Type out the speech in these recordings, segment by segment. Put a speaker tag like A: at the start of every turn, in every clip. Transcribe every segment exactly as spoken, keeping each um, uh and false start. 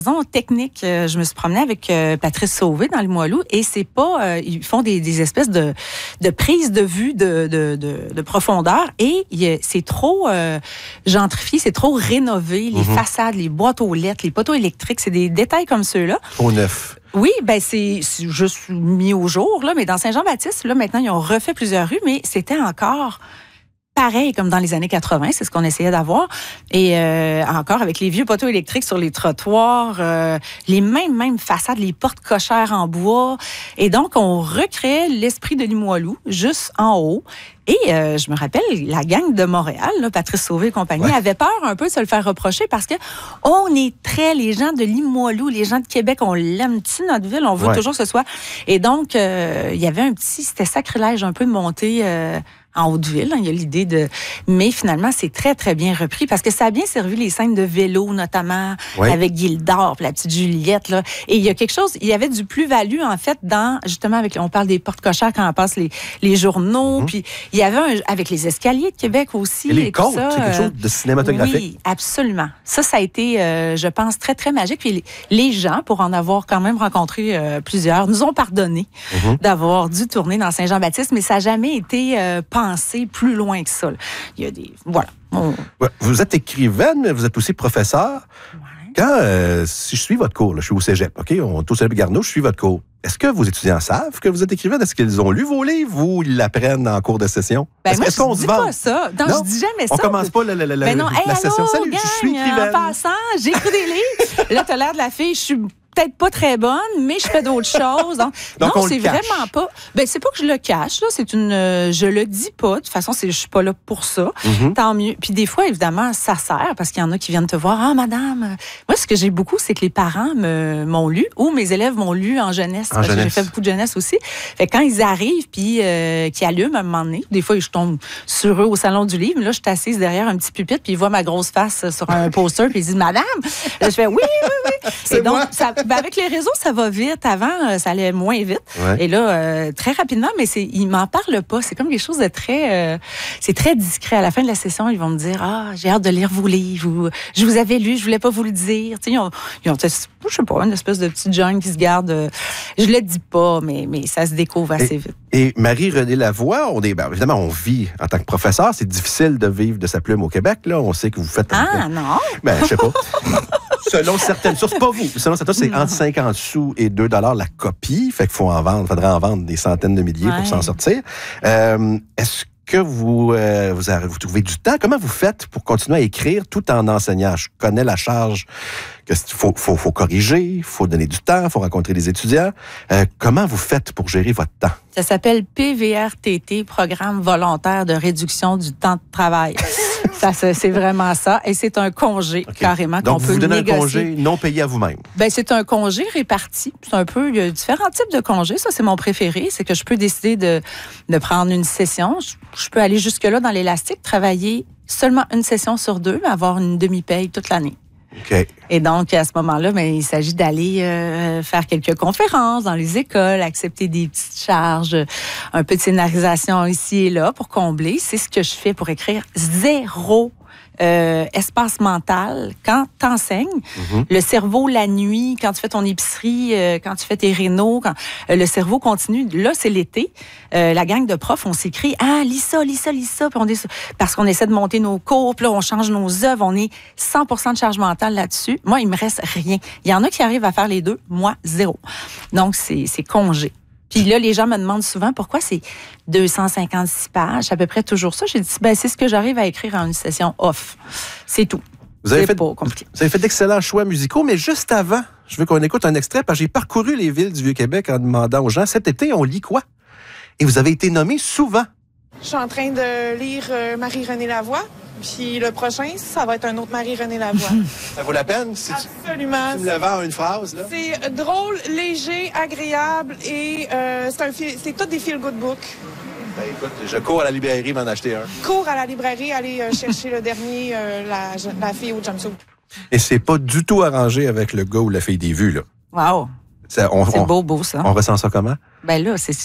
A: Raison technique, euh, je me suis promenée avec euh, Patrice Sauvé dans Limoilou et c'est pas, euh, ils font des, des espèces de, de prises de vue de, de, de, de profondeur et il, c'est trop euh, gentrifié, c'est trop rénové, les mm-hmm. façades, les boîtes aux lettres, les poteaux électriques, c'est des détails comme ceux-là.
B: Au neuf.
A: Oui, ben c'est, c'est juste mis au jour là, mais dans Saint-Jean-Baptiste là maintenant ils ont refait plusieurs rues, mais c'était encore pareil comme dans les années quatre-vingt, c'est ce qu'on essayait d'avoir. Et euh, encore avec les vieux poteaux électriques sur les trottoirs, euh, les mêmes, mêmes façades, les portes cochères en bois. Et donc, on recréait l'esprit de Limoilou juste en haut. Et euh, je me rappelle, la gang de Montréal, là, Patrice Sauvé et compagnie, ouais. avait peur un peu de se le faire reprocher parce que on est très, les gens de Limoilou, les gens de Québec, on l'aime-tu notre ville, on veut ouais. toujours que ce soit. Et donc, euh, il y avait un petit, c'était sacrilège un peu de monter euh, en Haute-Ville. Hein, il y a l'idée de... Mais finalement, c'est très, très bien repris parce que ça a bien servi les scènes de vélo, notamment, ouais. avec Gildor, la petite Juliette. Là. Et il y a quelque chose... Il y avait du plus-value, en fait, dans... Justement, avec on parle des portes cochères quand on passe les, les journaux. Mm-hmm. Puis il y avait un... Avec les escaliers de Québec aussi.
B: Et les
A: et
B: côtes,
A: ça,
B: c'est quelque chose de cinématographique.
A: Oui, absolument. Ça, ça a été, euh, je pense, très, très magique. Puis les, les gens, pour en avoir quand même rencontré euh, plusieurs, nous ont pardonné mm-hmm. d'avoir dû tourner dans Saint-Jean-Baptiste, mais ça n'a jamais été euh, penser plus loin que ça. Là. Il y a des... Voilà. On...
B: Vous êtes écrivaine, mais vous êtes aussi professeur. Ouais. Quand, euh, si je suis votre cours, là, je suis au cégep, OK? On est au cégep Garneau, je suis votre cours. Est-ce que vos étudiants savent que vous êtes écrivaine? Est-ce qu'ils ont lu vos livres ou ils l'apprennent en cours de session?
A: Ben
B: est-ce,
A: moi,
B: est-ce qu'on
A: je
B: se
A: dis
B: vend?
A: pas ça. Non, non, je dis jamais ça.
B: On commence pas la, la, la,
A: ben non,
B: la,
A: hey,
B: la
A: allô,
B: session. Salut,
A: gang,
B: je suis écrivaine.
A: En passant, j'écris des livres. Là, t'as l'air de la fille, je suis... peut-être pas très bonne, mais je fais d'autres choses. Donc,
B: Donc
A: non,
B: on
A: c'est
B: le cache.
A: vraiment pas. Ben c'est pas que je le cache là, c'est une. Euh, je le dis pas. De toute façon, c'est je suis pas là pour ça. Mm-hmm. Tant mieux. Puis des fois, évidemment, ça sert parce qu'il y en a qui viennent te voir. Ah, madame. Moi, ce que j'ai beaucoup, c'est que les parents me, m'ont lu ou mes élèves m'ont lu en jeunesse.
B: En
A: parce
B: jeunesse.
A: que j'ai fait beaucoup de jeunesse aussi. Fait que quand ils arrivent puis euh, qu'ils allument à un moment donné, des fois, je tombe sur eux au salon du livre. Là, je suis assise derrière un petit pupitre puis ils voient ma grosse face sur un poster puis ils disent madame. Là, je fais oui, oui, oui.
B: C'est
A: Et donc,
B: moi.
A: ça, ben, avec les réseaux, ça va vite. Avant, ça allait moins vite.
B: Ouais.
A: Et là, euh, très rapidement, mais c'est, ils m'en parlent pas. C'est comme quelque chose de très, euh, c'est très discret. À la fin de la session, ils vont me dire, ah, j'ai hâte de lire vos livres. Ou, je vous avais lu, je voulais pas vous le dire. Tu sais, ils ont, ils ont, je sais pas, une espèce de petite jungle qui se garde. Euh, je le dis pas, mais, mais ça se découvre assez
B: et,
A: vite.
B: Et Marie-Renée Lavoie, on est, ben, évidemment, on vit en tant que professeur. C'est difficile de vivre de sa plume au Québec. Là, on sait que vous faites.
A: Ah
B: un,
A: non.
B: Ben, je sais pas. Selon certaines sources, pas vous. Selon certaines sources, c'est entre cinquante sous et deux dollars la copie. Fait qu'il faut en vendre, faudrait en vendre des centaines de milliers ouais. pour s'en sortir. Euh, est-ce que vous, euh, vous, avez, vous trouvez du temps? Comment vous faites pour continuer à écrire tout en enseignant? Je connais la charge qu'il faut, faut, faut corriger, il faut donner du temps, il faut rencontrer des étudiants. Euh, comment vous faites pour gérer votre temps?
A: Ça s'appelle P V R T T, Programme volontaire de réduction du temps de travail. Ça, c'est vraiment ça. Et c'est un congé, okay. carrément,
B: Donc,
A: qu'on
B: vous
A: peut
B: donnez
A: négocier.
B: un congé non payé à vous-même?
A: Ben, c'est un congé réparti. C'est un peu, il y a différents types de congés. Ça, c'est mon préféré. C'est que je peux décider de, de prendre une session. Je, je peux aller jusque-là dans l'élastique, travailler seulement une session sur deux, mais avoir une demi-paye toute l'année.
B: Okay.
A: Et donc, à ce moment-là, ben, il s'agit d'aller euh, faire quelques conférences dans les écoles, accepter des petites charges, un peu de scénarisation ici et là pour combler. C'est ce que je fais pour écrire zéro Euh, espace mental, quand tu enseignes, mm-hmm. le cerveau, la nuit, quand tu fais ton épicerie, euh, quand tu fais tes rénaux, quand, euh, le cerveau continue. Là, c'est l'été. Euh, la gang de profs, on s'écrit « Ah, lis ça, lis ça, lis ça. » Puis on est, parce qu'on essaie de monter nos cours, puis là, on change nos œuvres. On est cent pour cent de charge mentale là-dessus. Moi, il me reste rien. Il y en a qui arrivent à faire les deux. Moi, zéro. Donc, c'est, c'est congé. Puis là, les gens me demandent souvent pourquoi c'est deux cent cinquante-six pages, c'est à peu près toujours ça. J'ai dit, ben c'est ce que j'arrive à écrire en une session off. C'est tout.
B: Vous avez,
A: c'est
B: fait,
A: pas compliqué.
B: Vous avez fait d'excellents choix musicaux, mais juste avant, je veux qu'on écoute un extrait, parce que j'ai parcouru les villes du Vieux-Québec en demandant aux gens, cet été, on lit quoi? Et vous avez été nommé souvent.
C: Je suis en train de lire euh, Marie-Renée Lavoie. Puis le prochain, ça va être un autre Marie-Renée Lavoie.
B: Ça vaut la peine? Si
C: Absolument.
B: Tu, tu me le vends en une phrase, là?
C: C'est drôle, léger, agréable et euh, c'est, un, c'est tout des feel-good books.
B: Ben écoute, je cours à la librairie m'en acheter un.
C: Cours à la librairie, aller euh, chercher le dernier, euh, la, la fille au jumpsuit.
B: Et c'est pas du tout arrangé avec le gars ou la fille des vues, là.
A: Wow.
B: Ça, on,
A: c'est
B: on,
A: beau, beau, ça.
B: On ressent ça comment?
A: Ben là, c'est... c'est...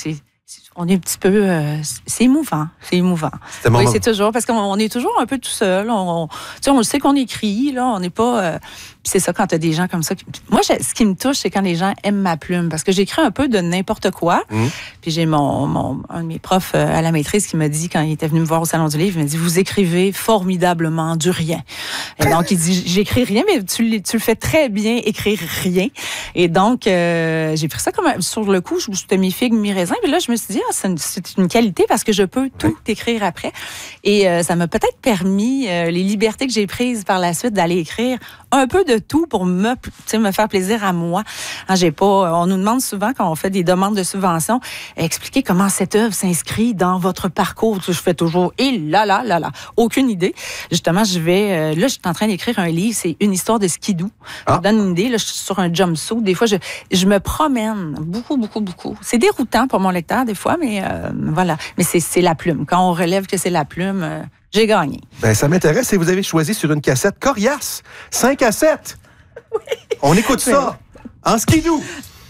A: on est un petit peu... Euh, c'est émouvant, c'est émouvant. C'est oui, c'est toujours, parce qu'on est toujours un peu tout seul. On, on, tu sais, on le sait qu'on écrit, là, on n'est pas... Euh, puis c'est ça, quand tu as des gens comme ça. Qui, moi, ce qui me touche, c'est quand les gens aiment ma plume, parce que j'écris un peu de n'importe quoi. Mmh. Puis j'ai mon, mon, un de mes profs à la maîtrise qui m'a dit, quand il était venu me voir au Salon du Livre, il m'a dit, vous écrivez formidablement du rien. Et donc, il dit, j'écris rien, mais tu, tu le fais très bien, écrire rien. Et donc, euh, j'ai pris ça comme, un, sur le coup, c'était mes figues, mes raisins. Puis là, je me suis dit, ah, c'est, une, c'est une qualité parce que je peux tout oui. écrire après. Et euh, ça m'a peut-être permis, euh, les libertés que j'ai prises par la suite, d'aller écrire un peu de tout pour me, me faire plaisir à moi. Hein, j'ai pas, on nous demande souvent, quand on fait des demandes de subvention, expliquer comment cette œuvre s'inscrit dans votre parcours. Je fais toujours, et là, là, là, là, aucune idée. Justement, je vais, euh, là, je suis en train d'écrire un livre, c'est une histoire de skidoo. Ah. Je vous donne une idée, là, je suis sur un jumpsuit. Des fois, je, je me promène beaucoup, beaucoup, beaucoup. C'est déroutant pour mon lecteur, des fois, mais euh, voilà. Mais c'est, c'est la plume. Quand on relève que c'est la plume, euh, j'ai gagné.
B: Ben, ça m'intéresse et vous avez choisi sur une cassette coriace. cinq à sept. Oui. On écoute ça. En skidoo.